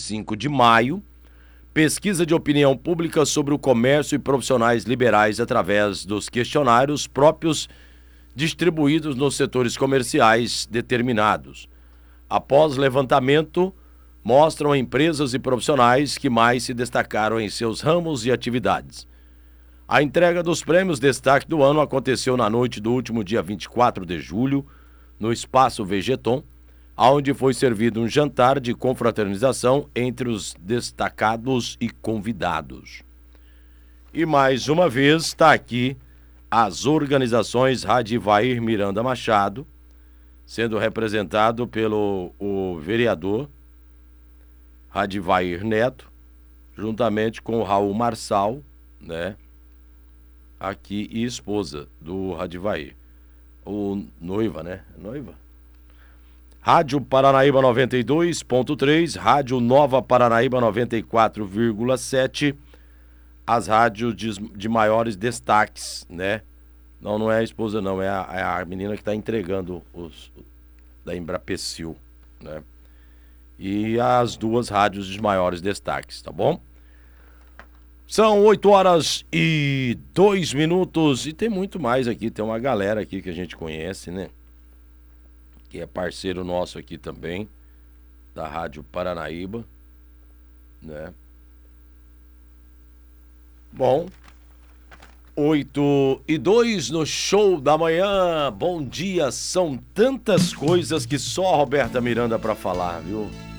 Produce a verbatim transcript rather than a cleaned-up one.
cinco de maio, pesquisa de opinião pública sobre o comércio e profissionais liberais através dos questionários próprios distribuídos nos setores comerciais determinados. Após levantamento, mostram empresas e profissionais que mais se destacaram em seus ramos e atividades. A entrega dos prêmios Destaque do Ano aconteceu na noite do último dia vinte e quatro de julho, no Espaço Vegeton, onde foi servido um jantar de confraternização entre os destacados e convidados. E mais uma vez está aqui as organizações Radivair Miranda Machado, sendo representado pelo o vereador Radivair Neto, juntamente com o Raul Marçal, né? Aqui, e esposa do Radivair. O noiva, né? Noiva. Rádio Paranaíba noventa e dois ponto três, Rádio Nova Paranaíba noventa e quatro vírgula sete, as rádios de, de maiores destaques, né? Não, não é a esposa não, é a, é a menina que está entregando os da Embrapecil, né? E as duas rádios de maiores destaques, tá bom? São oito horas e dois minutos e tem muito mais aqui, tem uma galera aqui que a gente conhece, né? Que é parceiro nosso aqui também, da Rádio Paranaíba, né? Bom, oito e dois no Show da Manhã, bom dia, são tantas coisas que só a Roberta Miranda para falar, viu?